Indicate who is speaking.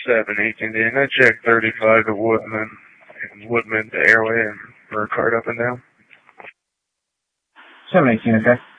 Speaker 1: 718, Dan. I checked 35 to Woodman, and Woodman to Airway, and Burkhardt up and down.
Speaker 2: 718, okay.